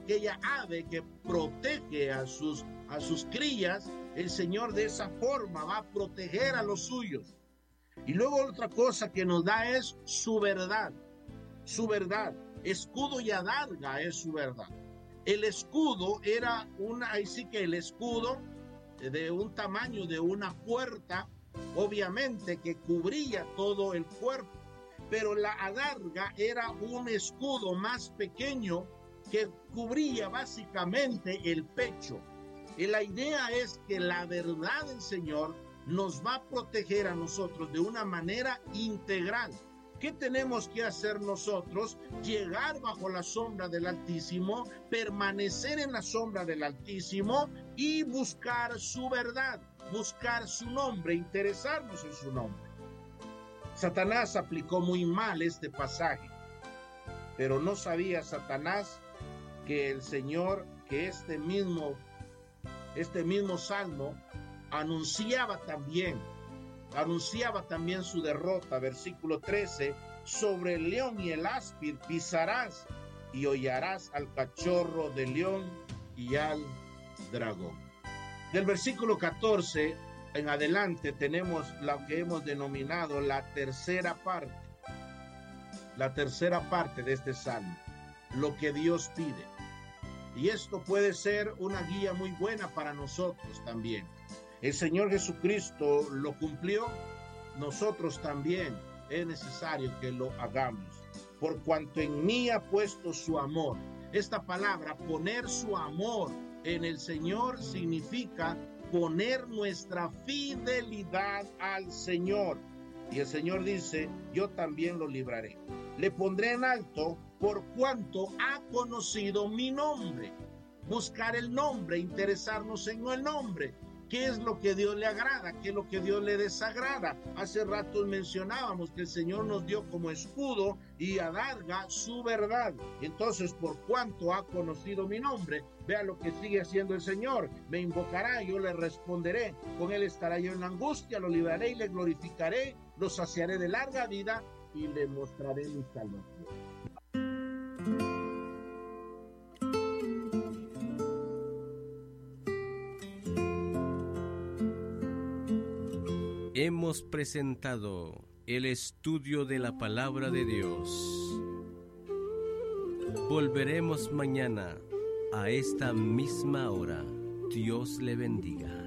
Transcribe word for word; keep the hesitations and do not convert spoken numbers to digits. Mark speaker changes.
Speaker 1: aquella ave que protege a sus, a sus crías, el Señor de esa forma va a proteger a los suyos. Y luego otra cosa que nos da es su verdad, su verdad. Escudo y adarga es su verdad. El escudo era una, ahí sí que el escudo de un tamaño de una puerta, obviamente que cubría todo el cuerpo, pero la adarga era un escudo más pequeño que cubría básicamente el pecho. Y la idea es que la verdad del Señor nos va a proteger a nosotros de una manera integral. ¿Qué tenemos que hacer nosotros? Llegar bajo la sombra del Altísimo, permanecer en la sombra del Altísimo y buscar su verdad, buscar su nombre, interesarnos en su nombre. Satanás aplicó muy mal este pasaje, pero no sabía Satanás que el Señor, que este mismo, este mismo salmo anunciaba también, anunciaba también su derrota. Versículo trece, sobre el león y el áspid pisarás y hollarás al cachorro de león y al dragón. Del versículo catorce en adelante tenemos lo que hemos denominado la tercera parte, la tercera parte de este salmo, lo que Dios pide. Y esto puede ser una guía muy buena para nosotros también. El Señor Jesucristo lo cumplió, nosotros también es necesario que lo hagamos. Por cuanto en mí ha puesto su amor. Esta palabra, poner su amor en el Señor, significa poner nuestra fidelidad al Señor. Y el Señor dice, yo también lo libraré. Le pondré en alto por cuanto ha conocido mi nombre. Buscar el nombre, interesarnos en el nombre. ¿Qué es lo que Dios le agrada? ¿Qué es lo que Dios le desagrada? Hace rato mencionábamos que el Señor nos dio como escudo y adarga su verdad. Entonces, por cuanto ha conocido mi nombre, vea lo que sigue haciendo el Señor. Me invocará, yo le responderé. Con él estará yo en la angustia, lo libraré y le glorificaré. Lo saciaré de larga vida y le mostraré mi salvación.
Speaker 2: Hemos presentado el estudio de la Palabra de Dios. Volveremos mañana a esta misma hora. Dios le bendiga.